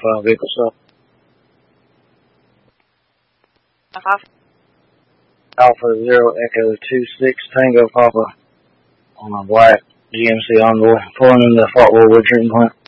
5 vehicle stop. Alpha 0 Echo 26 Tango Papa on a black GMC Envoy pulling into the Fort Woodward treatment plant.